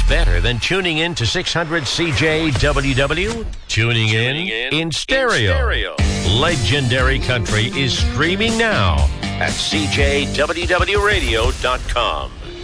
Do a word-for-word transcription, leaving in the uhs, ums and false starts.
better than tuning in to six hundred C J W W? Tuning, tuning in, in in stereo. in stereo. Legendary Country is streaming now at C J W W radio dot com.